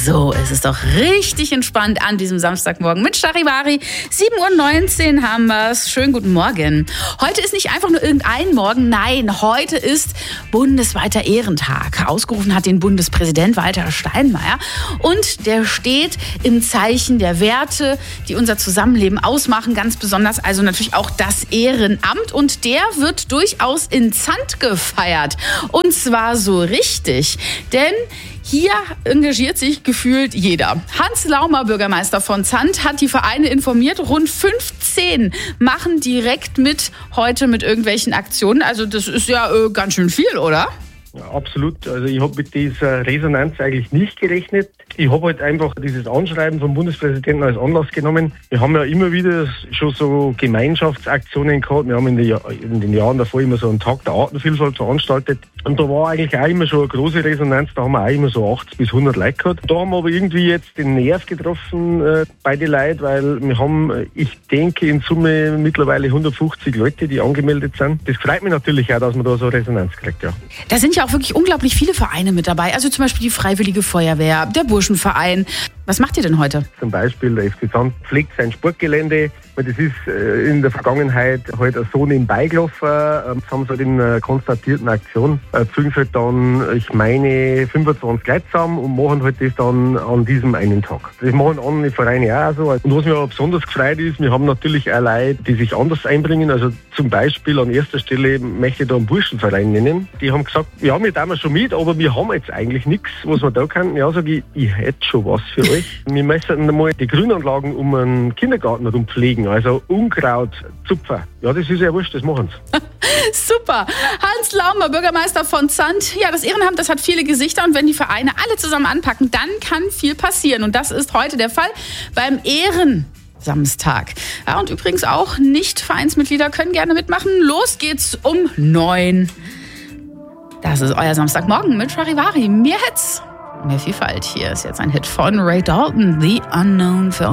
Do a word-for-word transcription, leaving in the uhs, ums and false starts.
So ist es doch richtig entspannt an diesem Samstagmorgen mit Charivari. sieben Uhr neunzehn haben wir es. Schönen guten Morgen. Heute ist nicht einfach nur irgendein Morgen, nein, heute ist bundesweiter Ehrentag. Ausgerufen hat den Bundespräsident Walter Steinmeier und der steht im Zeichen der Werte, die unser Zusammenleben ausmachen, ganz besonders also natürlich auch das Ehrenamt, und der wird durchaus in Zandt gefeiert, und zwar so richtig, denn hier engagiert sich gefühlt jeder. Hans Laumer, Bürgermeister von Zandt, hat die Vereine informiert. Rund fünfzehn machen direkt mit heute mit irgendwelchen Aktionen. Also das ist ja äh, ganz schön viel, oder? Ja, absolut. Also ich habe mit dieser Resonanz eigentlich nicht gerechnet. Ich habe halt einfach dieses Anschreiben vom Bundespräsidenten als Anlass genommen. Wir haben ja immer wieder schon so Gemeinschaftsaktionen gehabt. Wir haben in, die, in den Jahren davor immer so einen Tag der Artenvielfalt veranstaltet. Und da war eigentlich auch immer schon eine große Resonanz. Da haben wir auch immer so achtzig bis hundert Leute gehabt. Da haben wir aber irgendwie jetzt den Nerv getroffen äh, bei den Leuten, weil wir haben, ich denke, in Summe mittlerweile hundertfünfzig Leute, die angemeldet sind. Das freut mich natürlich auch, dass man da so Resonanz kriegt, ja. Da sind ja auch wirklich unglaublich viele Vereine mit dabei. Also zum Beispiel die Freiwillige Feuerwehr, der Burschenverein. Was macht ihr denn heute? Zum Beispiel der F C Zandt pflegt sein Sportgelände. Das ist in der Vergangenheit halt so nebenbei gelaufen. Das haben sie halt in einer konstatierten Aktion. Fügen halt dann, ich meine, fünfundzwanzig Leute zusammen und machen halt das dann an diesem einen Tag. Das machen andere Vereine auch so. Und was mir aber besonders gefreut ist, wir haben natürlich auch Leute, die sich anders einbringen. Also zum Beispiel an erster Stelle möchte ich da einen Burschenverein nennen. Die haben gesagt, ja, wir tun schon mit, aber wir haben jetzt eigentlich nichts, was wir da können. Ja, sage ich, ich hätte schon was für euch. Wir müssen mal die Grünanlagen um einen Kindergarten herum pflegen, also Unkraut zupfen. Ja, das ist ja wurscht, das machen sie. Super. Hans Laumer, Bürgermeister von Zandt. Ja, das Ehrenamt, das hat viele Gesichter, und wenn die Vereine alle zusammen anpacken, dann kann viel passieren. Und das ist heute der Fall beim Ehrensamstag. Ja, und übrigens auch Nicht-Vereinsmitglieder können gerne mitmachen. Los geht's um neun. Das ist euer Samstagmorgen mit Charivari. Mehr Hits, mehr Vielfalt. Hier ist jetzt ein Hit von Ray Dalton, The Unknown, für